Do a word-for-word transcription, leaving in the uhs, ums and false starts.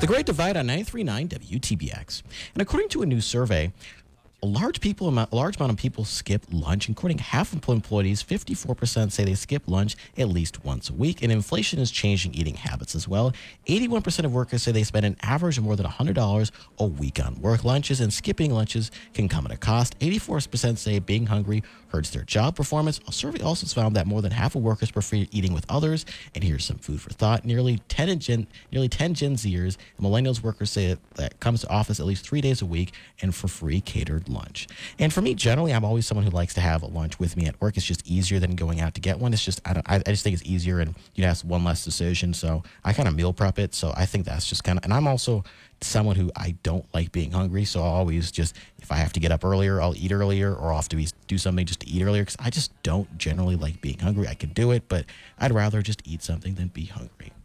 The Great Divide on ninety-three point nine W T B X. And according to a new survey, a large people amount, a large amount of people skip lunch. According to half of employees, fifty-four percent say they skip lunch at least once a week. And inflation is changing eating habits as well. eighty-one percent of workers say they spend an average of more than one hundred dollars a week on work lunches, and skipping lunches can come at a cost. eighty-four percent say being hungry hurts their job performance. A survey also found that more than half of workers prefer eating with others. And here's some food for thought. Nearly ten Gen, nearly ten Gen Zers and millennials workers say that, that comes to office at least three days a week and for free catered lunch. And for me, generally, I'm always someone who likes to have a lunch with me at work. It's just easier than going out to get one. It's just, I, don't, I, I just think it's easier, and you know, it's one less decision. So I kind of meal prep it. So I think that's just kind of, and I'm also someone who I don't like being hungry. So I'll always just, if I have to get up earlier, I'll eat earlier, or I'll have to be, do something just to eat earlier, because I just don't generally like being hungry. I can do it, but I'd rather just eat something than be hungry.